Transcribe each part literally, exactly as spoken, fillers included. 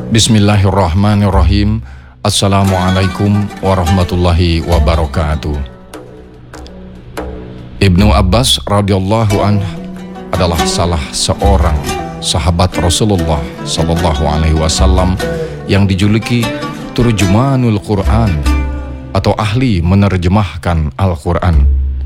Bismillahirrahmanirrahim. Assalamualaikum warahmatullahi wabarakatuh. Ibnu Abbas radhiyallahu anhu adalah salah seorang sahabat Rasulullah sallallahu alaihi wasallam yang dijuluki Turjumanul Quran atau ahli menerjemahkan Al-Quran.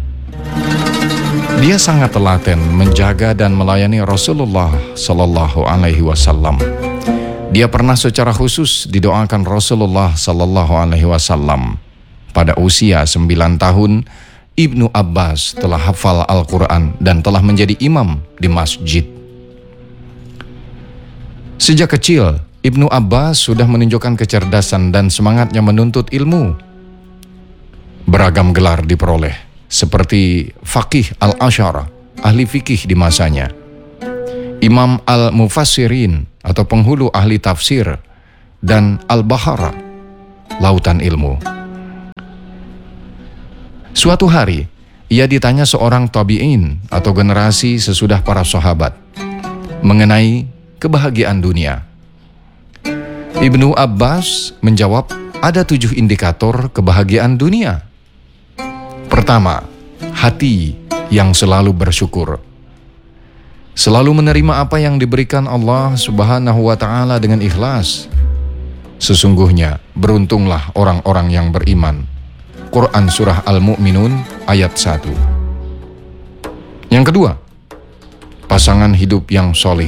Dia sangat telaten menjaga dan melayani Rasulullah sallallahu alaihi wasallam. Dia pernah secara khusus didoakan Rasulullah sallallahu alaihi wasallam. Pada usia sembilan tahun, Ibnu Abbas telah hafal Al-Quran dan telah menjadi imam di masjid. Sejak kecil, Ibnu Abbas sudah menunjukkan kecerdasan dan semangatnya menuntut ilmu. Beragam gelar diperoleh, seperti Faqih al-Asyara, ahli fikih di masanya, Imam al-Mufassirin atau penghulu ahli tafsir, dan Al-Bahara, lautan ilmu. Suatu hari, ia ditanya seorang tabi'in atau generasi sesudah para sahabat mengenai kebahagiaan dunia. Ibnu Abbas menjawab, ada tujuh indikator kebahagiaan dunia. Pertama, hati yang selalu bersyukur, selalu menerima apa yang diberikan Allah Subhanahu wa ta'ala dengan ikhlas. Sesungguhnya beruntunglah orang-orang yang beriman. Quran Surah Al-Mu'minun ayat satu. Yang kedua, pasangan hidup yang solih.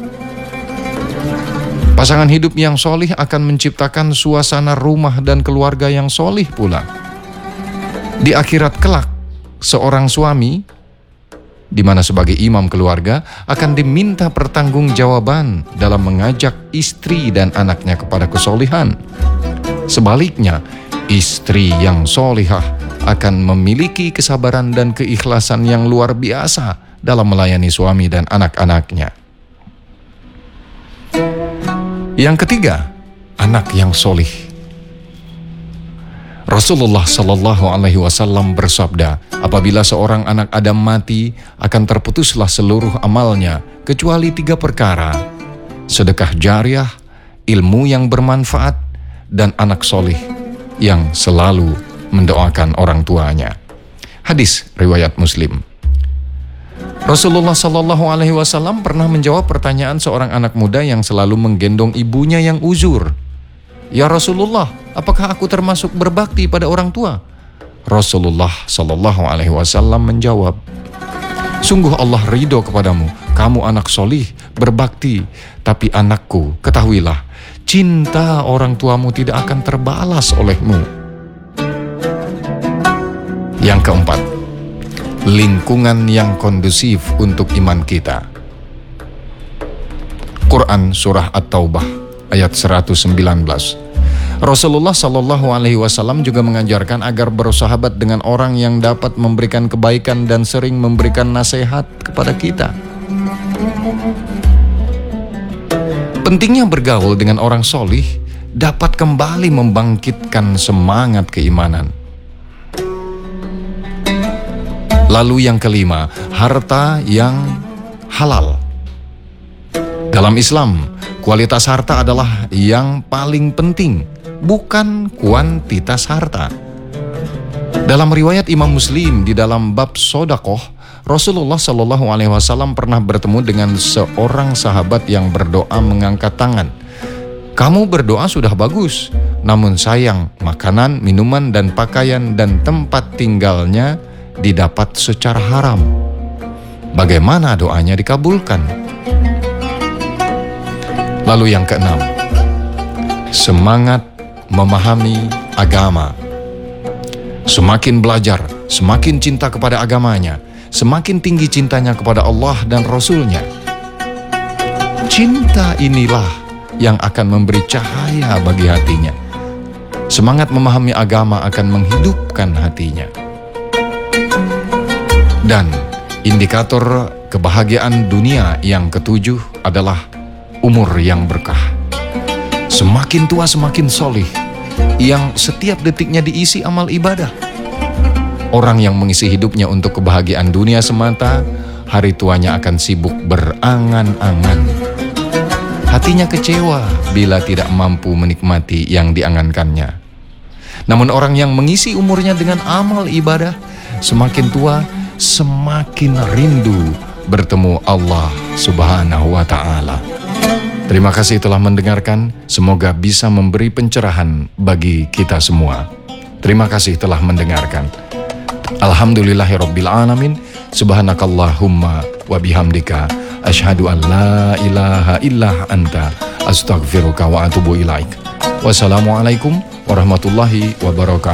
Pasangan hidup yang solih akan menciptakan suasana rumah dan keluarga yang solih pula. Di akhirat kelak, seorang suami, di mana sebagai imam keluarga, akan diminta pertanggungjawaban dalam mengajak istri dan anaknya kepada kesolihan. Sebaliknya, istri yang solihah akan memiliki kesabaran dan keikhlasan yang luar biasa dalam melayani suami dan anak-anaknya. Yang ketiga, anak yang solih. Rasulullah sallallahu alaihi wasallam bersabda, apabila seorang anak Adam mati, akan terputuslah seluruh amalnya kecuali tiga perkara: sedekah jariah, ilmu yang bermanfaat, dan anak solih yang selalu mendoakan orang tuanya. Hadis riwayat Muslim. Rasulullah sallallahu alaihi wasallam pernah menjawab pertanyaan seorang anak muda yang selalu menggendong ibunya yang uzur. Ya Rasulullah, apakah aku termasuk berbakti pada orang tua? Rasulullah sallallahu alaihi wasallam menjawab, sungguh Allah ridho kepadamu, kamu anak solih, berbakti. Tapi anakku, ketahuilah, cinta orang tuamu tidak akan terbalas olehmu. Yang keempat, lingkungan yang kondusif untuk iman kita. Quran Surah At-Taubah ayat seratus sembilan belas. Rasulullah Shallallahu Alaihi Wasallam juga mengajarkan agar bersahabat dengan orang yang dapat memberikan kebaikan dan sering memberikan nasihat kepada kita. Pentingnya bergaul dengan orang solih dapat kembali membangkitkan semangat keimanan. Lalu yang kelima, harta yang halal. Dalam Islam, kualitas harta adalah yang paling penting, bukan kuantitas harta. Dalam riwayat Imam Muslim di dalam bab sodakoh, Rasulullah Shallallahu Alaihi Wasallam pernah bertemu dengan seorang sahabat yang berdoa mengangkat tangan. Kamu berdoa sudah bagus, namun sayang makanan, minuman, dan pakaian dan tempat tinggalnya didapat secara haram. Bagaimana doanya dikabulkan? Lalu yang keenam, semangat memahami agama. Semakin belajar, semakin cinta kepada agamanya, semakin tinggi cintanya kepada Allah dan Rasulnya. Cinta inilah yang akan memberi cahaya bagi hatinya. Semangat memahami agama akan menghidupkan hatinya. Dan indikator kebahagiaan dunia yang ketujuh adalah umur yang berkah. Semakin tua semakin solih, yang setiap detiknya diisi amal ibadah. Orang yang mengisi hidupnya untuk kebahagiaan dunia semata, hari tuanya akan sibuk berangan-angan. Hati hatinya kecewa bila tidak mampu menikmati yang diangankannya. Namun orang yang mengisi umurnya dengan amal ibadah, semakin tua semakin rindu bertemu Allah Subhanahu wa Ta'ala. Terima kasih telah mendengarkan. Semoga bisa memberi pencerahan bagi kita semua. Terima kasih telah mendengarkan. Alhamdulillahirabbil alamin. Subhanakallahumma wa bihamdika asyhadu an la ilaha illa anta astaghfiruka wa atubu ilaik. Wassalamualaikum warahmatullahi wabarakatuh.